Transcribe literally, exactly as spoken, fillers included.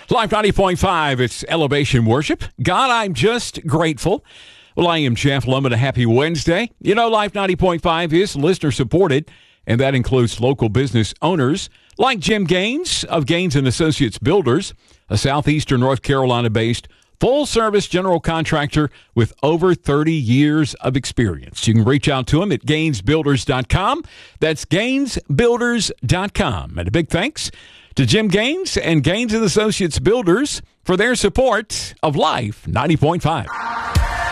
Life ninety point five, it's Elevation Worship. God, I'm just grateful. Well, I am Jeff Lohman. A happy Wednesday. You know, Life ninety point five is listener-supported, and that includes local business owners like Jim Gaines of Gaines and Associates Builders, a southeastern North Carolina-based full-service general contractor with over thirty years of experience. You can reach out to him at gaines builders dot com. That's gaines builders dot com. And a big thanks to Jim Gaines and Gaines and Associates Builders for their support of Life ninety point five.